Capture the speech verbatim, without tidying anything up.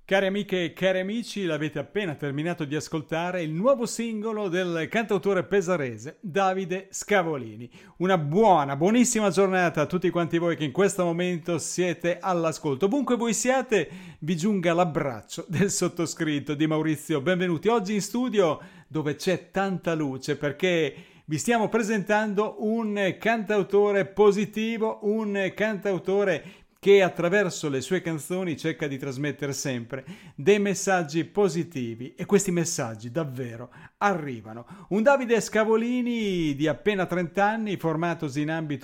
Cari amiche e cari amici, l'avete appena terminato di ascoltare il nuovo singolo del cantautore pesarese Davide Scavolini. Una buona, buonissima giornata a tutti quanti voi che in questo momento siete all'ascolto. Ovunque voi siate, vi giunga l'abbraccio del sottoscritto di Maurizio. Benvenuti oggi in studio dove c'è tanta luce perché vi stiamo presentando un cantautore positivo, un cantautore che attraverso le sue canzoni cerca di trasmettere sempre dei messaggi positivi e questi messaggi davvero arrivano. Un Davide Scavolini di appena trenta anni, formatosi in ambito